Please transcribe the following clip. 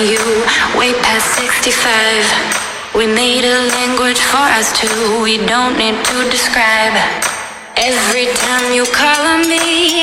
You way past 65. We made a language for us two. We don't need to describe. Every time you call on me,